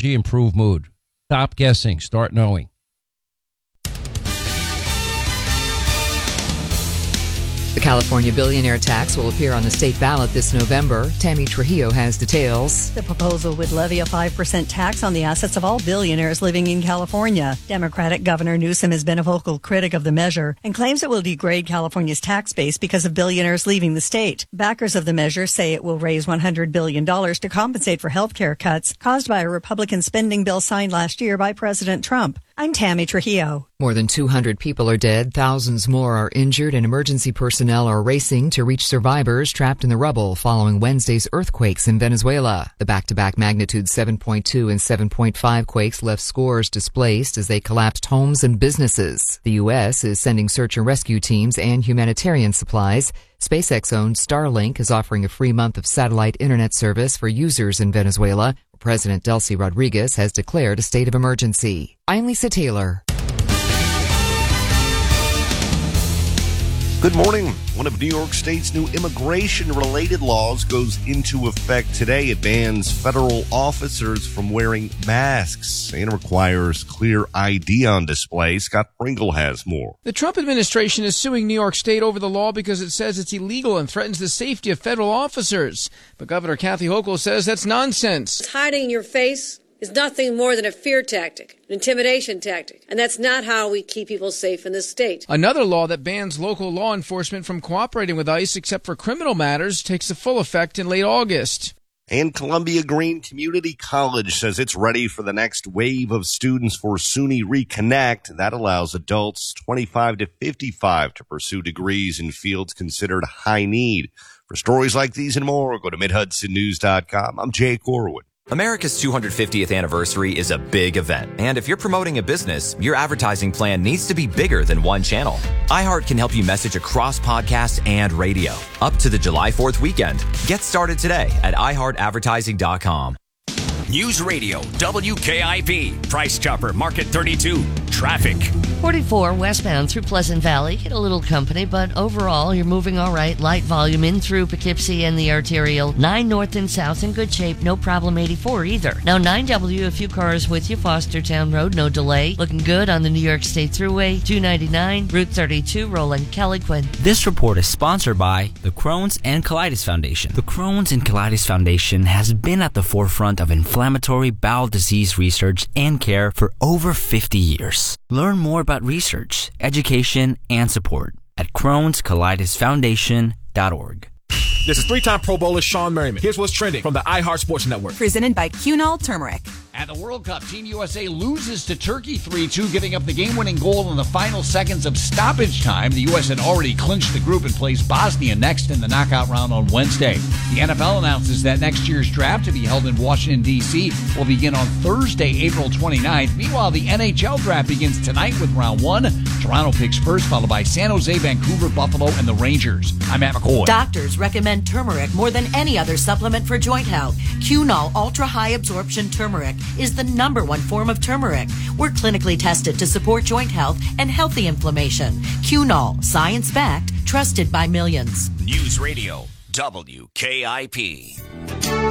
energy, improve mood. Stop guessing. Start knowing. The California billionaire tax will appear on the state ballot this November. Tammy Trujillo has details. The proposal would levy a 5% tax on the assets of all billionaires living in California. Democratic Governor Newsom has been a vocal critic of the measure and claims it will degrade California's tax base because of billionaires leaving the state. Backers of the measure say it will raise $100 billion to compensate for health care cuts caused by a Republican spending bill signed last year by President Trump. I'm Tammy Trujillo. More than 200 people are dead, thousands more are injured, and emergency personnel are racing to reach survivors trapped in the rubble following Wednesday's earthquakes in Venezuela. The back-to-back magnitude 7.2 and 7.5 quakes left scores displaced as they collapsed homes and businesses. The U.S. is sending search and rescue teams and humanitarian supplies. SpaceX-owned Starlink is offering a free month of satellite internet service for users in Venezuela. President Delcy Rodriguez has declared a state of emergency. I'm Lisa Taylor. Good morning. One of New York State's new immigration-related laws goes into effect today. It bans federal officers from wearing masks and requires clear ID on display. Scott Pringle has more. The Trump administration is suing New York State over the law because it says it's illegal and threatens the safety of federal officers. But Governor Kathy Hochul says that's nonsense. Hiding your face is nothing more than a fear tactic, an intimidation tactic, and that's not how we keep people safe in this state. Another law that bans local law enforcement from cooperating with ICE except for criminal matters takes full effect in late August. And Columbia Green Community College says it's ready for the next wave of students for SUNY Reconnect. That allows adults 25 to 55 to pursue degrees in fields considered high need. For stories like these and more, go to MidHudsonNews.com. I'm Jake Orwood. America's 250th anniversary is a big event, and if you're promoting a business, your advertising plan needs to be bigger than one channel. iHeart can help you message across podcasts and radio up to the July 4th weekend. Get started today at iHeartAdvertising.com. News Radio, WKIP, Price Chopper, Market 32, traffic. 44 westbound through Pleasant Valley. Hit a little company, but overall, you're moving all right. Light volume in through Poughkeepsie and the arterial. 9 north and south in good shape. No problem 84 either. Now 9W, a few cars with you. Fostertown Road, no delay. Looking good on the New York State Thruway. 299, Route 32, Roland Kellyquin. This report is sponsored by the Crohn's and Colitis Foundation. The Crohn's and Colitis Foundation has been at the forefront of inflammatory bowel disease research and care for over 50 years. Learn more about research, education, and support at Crohn'sColitisFoundation.org. This is three-time Pro Bowler Sean Merriman. Here's what's trending from the iHeart Sports Network. Presented by Cunol Turmeric. At the World Cup, Team USA loses to Turkey 3-2, giving up the game-winning goal in the final seconds of stoppage time. The U.S. had already clinched the group and plays Bosnia next in the knockout round on Wednesday. The NFL announces that next year's draft, to be held in Washington, D.C., will begin on Thursday, April 29th. Meanwhile, the NHL draft begins tonight with round one. Toronto picks first, followed by San Jose, Vancouver, Buffalo, and the Rangers. I'm Matt McCoy. Doctors recommend turmeric more than any other supplement for joint health. Cunol Ultra High Absorption Turmeric is the #1 form of turmeric. We're clinically tested to support joint health and healthy inflammation. Cunol, science-backed, trusted by millions. News Radio, WKIP.